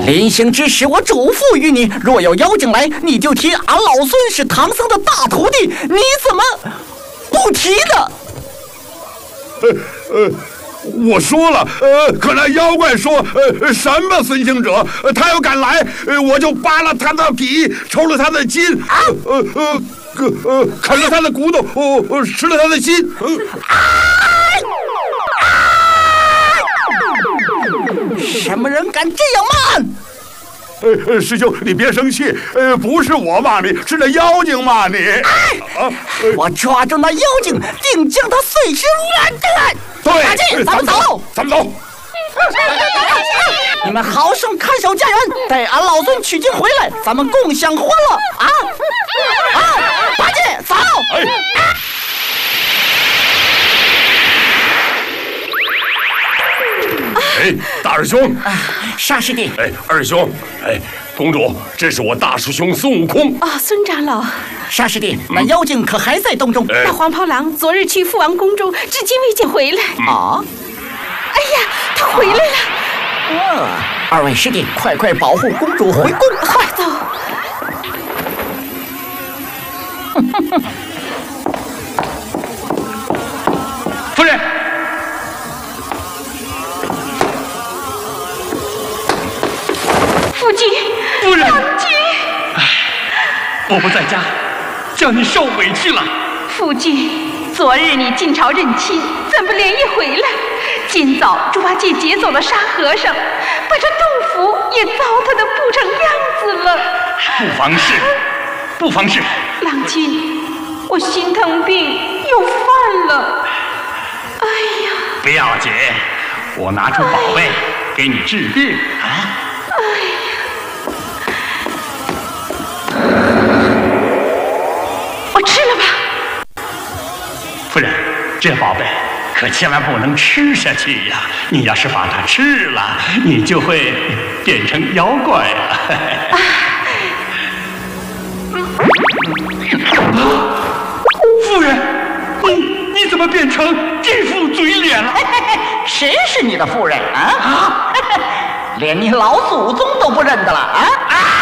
临行之时，我嘱咐于你，若有妖精来，你就提俺老孙是唐僧的大徒弟，你怎么不提呢？ 我说了，可那妖怪说，什么孙行者，他要敢来，我就扒了他的皮，抽了他的筋，啃了他的骨头，吃了他的心。 什么人敢这样骂俺？ 师兄，你别生气，不是我骂你，是那妖精骂你。 我抓住那妖精，定将他碎尸万段。 对， 大姐，咱们走， 咱们走。 你们好生看守家园，待俺老孙取经回来，咱们共享欢乐啊！大姐，走。 大师兄， 沙师弟， 二兄，公主，这是我大师兄孙悟空。 孙长老， 沙师弟，那妖精可还在洞中？ 那黄袍郎昨日去父王宫中，至今未见回来。哎呀，他回来了！ 二位师弟，快保护公主回宫！ 快走！ 夫人。 父亲， 夫人， 郎君， 我不在家，叫你受委屈了。 父君，昨日你进朝认亲，怎不连夜回来？今早猪八戒劫走了沙和尚，把这洞府也糟蹋得不成样子了。 不妨事。 郎君，我心疼病又犯了。哎呀， 不要紧，我拿出宝贝给你治病啊。 我吃了吧。 夫人，这宝贝可千万不能吃下去呀！你要是把它吃了，你就会变成妖怪了。夫人，你怎么变成这副嘴脸了？ 谁是你的夫人啊？连你老祖宗都不认得了啊！